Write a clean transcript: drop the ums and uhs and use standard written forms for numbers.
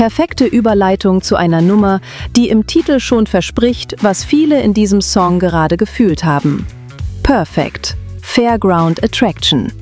Perfekte Überleitung zu einer Nummer, die im Titel schon verspricht, was viele in diesem Song gerade gefühlt haben. Perfect. Fairground Attraction.